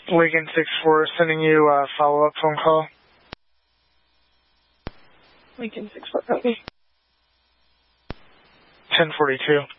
Lincoln 6-4, sending you a follow-up phone call. Lincoln 6-4, copy. 1042.